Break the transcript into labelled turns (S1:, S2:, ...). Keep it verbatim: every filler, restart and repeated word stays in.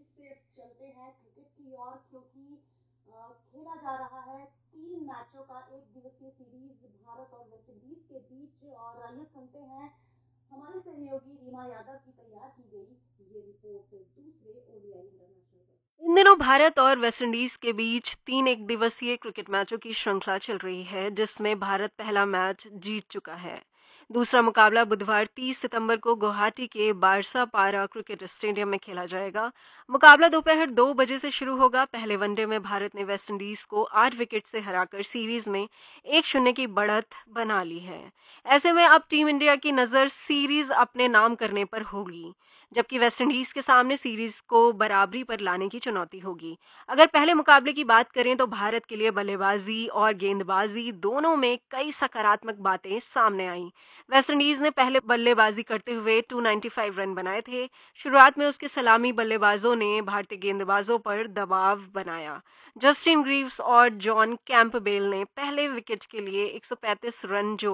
S1: से चलते हैं क्रिकेट की ओर, क्योंकि अ, खेला जा रहा है तीन मैचों का एक दिवसीय सीरीज भारत और वेस्टइंडीज के बीच। और आइए सुनते हैं हमारी सहयोगी रीमा यादव की तैयार की गई ये रिपोर्ट दूसरे ओडीआई इंटरनेशनल पर।
S2: इन दिनों भारत और वेस्टइंडीज के बीच तीन एक दिवसीय क्रिकेट मैचों की श्रृंखला चल रही है, जिसमें भारत पहला मैच जीत चुका है। दूसरा मुकाबला बुधवार तीस सितंबर को गुवाहाटी के बारसा पारा क्रिकेट स्टेडियम में खेला जाएगा। मुकाबला दोपहर दो बजे से शुरू होगा। पहले वनडे में भारत ने वेस्टइंडीज को आठ विकेट से हराकर सीरीज में एक शून्य की बढ़त बना ली है। ऐसे में अब टीम इंडिया की नज़र सीरीज अपने नाम करने पर होगी, जबकि वेस्टइंडीज के सामने सीरीज को बराबरी पर लाने की चुनौती होगी। अगर पहले मुकाबले की बात करें तो भारत के लिए बल्लेबाजी और गेंदबाजी दोनों में कई सकारात्मक बातें सामने आईं। वेस्टइंडीज ने पहले बल्लेबाजी करते हुए दो सौ पचानवे रन बनाए थे। शुरुआत में उसके सलामी बल्लेबाजों ने भारतीय गेंदबाजों पर दबाव बनाया। जस्टिन ग्रीव्स और जॉन कैंपबेल ने पहले विकेट के लिए एक सौ पैंतीस रन जोड़े।